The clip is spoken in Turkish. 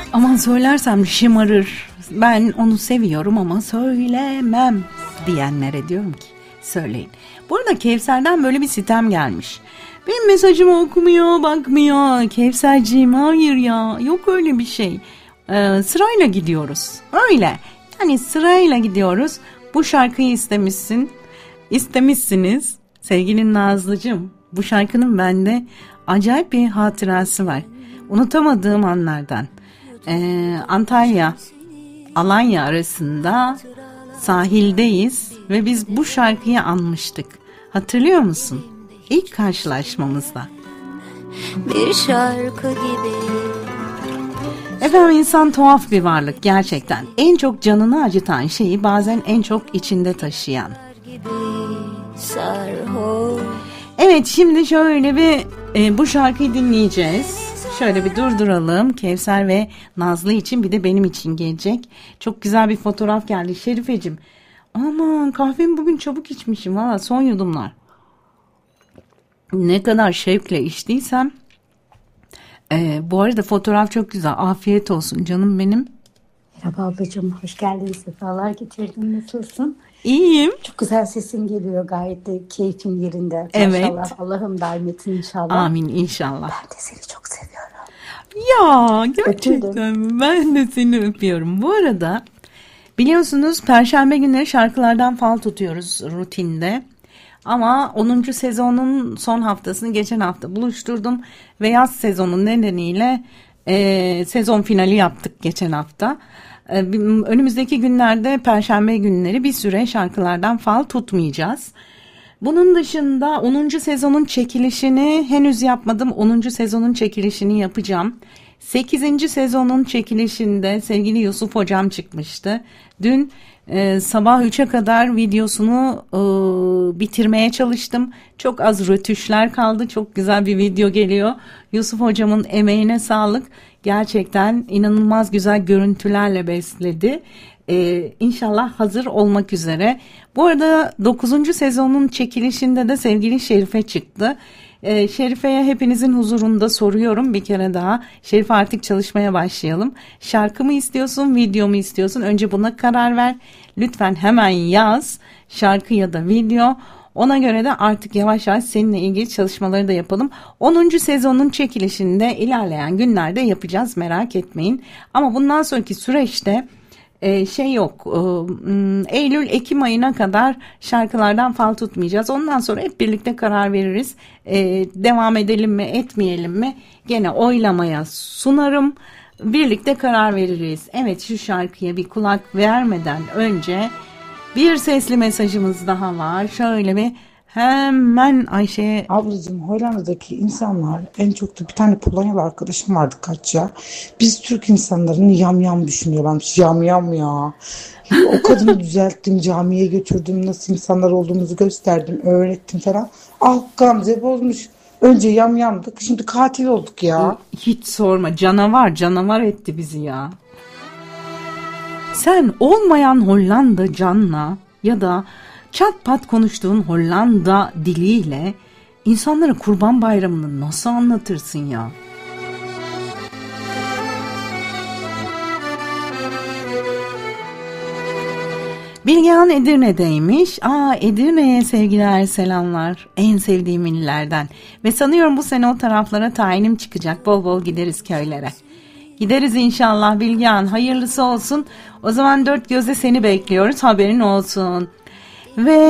Aman söylersem şımarır. Ben onu seviyorum ama söylemem diyenlere diyorum ki söyleyin. Bu arada Kevser'den böyle bir sitem gelmiş. Benim mesajımı okumuyor, bakmıyor. Kevserciğim hayır ya, yok öyle bir şey. Sırayla gidiyoruz. Öyle. Yani sırayla gidiyoruz. Bu şarkıyı istemişsiniz. Sevgili Nazlıcığım, bu şarkının bende acayip bir hatırası var. Unutamadığım anlardan. Antalya, Alanya arasında sahildeyiz ve biz bu şarkıyı anmıştık. Hatırlıyor musun? İlk karşılaşmamızda. Bir şarkı gibi. Efendim, insan tuhaf bir varlık gerçekten. En çok canını acıtan şeyi bazen en çok içinde taşıyan. Evet, şimdi şöyle bir bu şarkıyı dinleyeceğiz. Şöyle bir durduralım. Kevser ve Nazlı için, bir de benim için gelecek. Çok güzel bir fotoğraf geldi Şerifeciğim. Aman, kahvemi bugün çabuk içmişim valla, son yudumlar. Ne kadar şevkle içtiysem. Bu arada fotoğraf çok güzel. Afiyet olsun canım benim. Merhaba ablacığım, hoş geldin. Sefalar getirdin. Nasılsın? İyiyim. Çok güzel sesin geliyor. Gayet de keyfin yerinde. Evet. Maşallah. Allah'ım daim etsin inşallah. Amin inşallah. Ben de seni çok seviyorum. Ya gerçekten mi? Ben de seni öpüyorum. Bu arada biliyorsunuz Perşembe günleri şarkılardan fal tutuyoruz rutinde. Ama 10. sezonun son haftasını geçen hafta buluşturdum. Ve yaz sezonu nedeniyle sezon finali yaptık geçen hafta. Önümüzdeki günlerde Perşembe günleri bir süre şarkılardan fal tutmayacağız. Bunun dışında 10. sezonun çekilişini henüz yapmadım. 10. sezonun çekilişini yapacağım. 8. sezonun çekilişinde sevgili Yusuf hocam çıkmıştı. Dün sabah 3'e kadar videosunu bitirmeye çalıştım. Çok az rötuşlar kaldı. Çok güzel bir video geliyor. Yusuf hocamın emeğine sağlık. Gerçekten inanılmaz güzel görüntülerle besledi. İnşallah hazır olmak üzere. Bu arada 9. sezonun çekilişinde de sevgili Şerife çıktı. Şerife'ye hepinizin huzurunda soruyorum bir kere daha. Şerife, artık çalışmaya başlayalım. Şarkı mı istiyorsun, video mu istiyorsun? Önce buna karar ver. Lütfen hemen yaz. Şarkı ya da video. Ona göre de artık yavaş yavaş seninle ilgili çalışmaları da yapalım. 10. sezonun çekilişinde ilerleyen günlerde yapacağız, merak etmeyin. Ama bundan sonraki süreçte yok. Eylül-Ekim ayına kadar şarkılardan fal tutmayacağız. Ondan sonra hep birlikte karar veririz. Devam edelim mi, etmeyelim mi? Gene oylamaya sunarım. Birlikte karar veririz. Evet, şu şarkıya bir kulak vermeden önce bir sesli mesajımız daha var. Şöyle bir hemen Ayşe'ye... Ablacığım, Hollanda'daki insanlar en çok da bir tane Polonyalı arkadaşım vardı kaçça. Biz Türk insanlarını yamyam düşünüyorlarmış. Yamyam ya. O kadını düzelttim, camiye götürdüm, nasıl insanlar olduğumuzu gösterdim, öğrettim falan. Ah, Gamze bozmuş. Önce yamyamdık, şimdi katil olduk ya. Hiç sorma, canavar etti bizi ya. Sen olmayan Hollanda canla ya da çat pat konuştuğun Hollanda diliyle insanlara Kurban Bayramı'nı nasıl anlatırsın ya? Bilgehan Edirne'deymiş. Edirne'ye sevgiler, selamlar. En sevdiğim illerden. Ve sanıyorum bu sene o taraflara tayinim çıkacak. Bol bol gideriz köylere. Gideriz inşallah Bilgehan. Hayırlısı olsun. O zaman dört gözle seni bekliyoruz. Haberin olsun. Ve